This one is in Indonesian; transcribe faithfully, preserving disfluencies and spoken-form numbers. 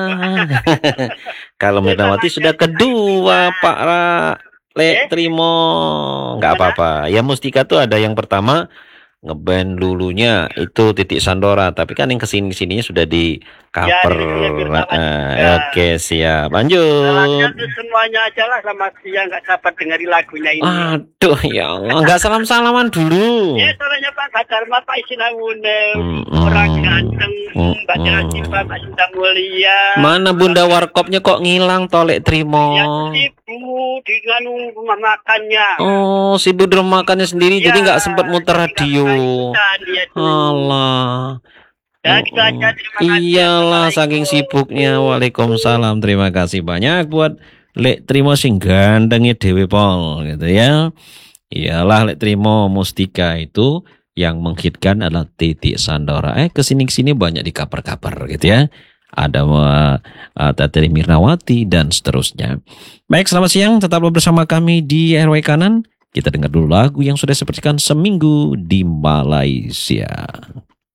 Kalau Mirnawati sudah kedua, Pak Ra. Le Eh? Trimo, nggak apa-apa. Ya Mustika tuh ada yang pertama ngeband dulunya itu Titik Sandora, tapi kan yang kesini sininya sudah di Ya, cover. di dunia Mirnawati juga. Oke, siap. Salahnya Lanjut. tuh semuanya aja lah sama dia nggak dapat dengerin lagunya ini. Aduh, ya Allah, nggak salam-salaman dulu. Ya, soalnya Pak Kadarma, Pak Isinamunem, Mm, orang mm, ganteng, mm, Mbak mm. Jasipa, Pak Cinta Mulia. Mana Bunda Warkopnya kok ngilang, Tolek Trimo? Ya, ibu di nganu rumah makannya. Oh, sibuk di rumah makannya sendiri, Ya, jadi nggak sempat muter jadi nggak radio. pernah ikutan dia tuh. Allah. Ya, gitu Oh, aja. Terima kasih. iyalah saking Assalamualaikum. sibuknya. Waalaikumsalam. Terima kasih banyak buat Lek Trimo sing gandengnya Dewi Pol gitu ya. Iyalah Lek Trimo Mustika itu yang menghitkan adalah Titik Sandora. Eh kesini kesini banyak di cover-cover gitu ya. Ada uh, Teteri Mirnawati dan seterusnya. Baik, selamat siang. Tetaplah bersama kami di R W Kanan. Kita dengar dulu lagu yang sudah sepertikan seminggu di Malaysia.